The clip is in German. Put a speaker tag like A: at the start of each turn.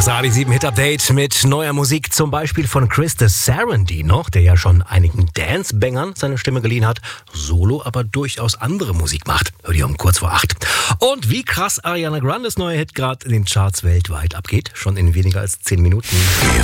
A: Das Radio 7 Hit Update mit neuer Musik, zum Beispiel von Chris Sarandino, der ja schon einigen Dance-Bangern seine Stimme geliehen hat, solo aber durchaus andere Musik macht. Hört ihr um kurz vor 8. Und wie krass Ariana Grandes neuer Hit gerade in den Charts weltweit abgeht, schon in weniger als 10 Minuten.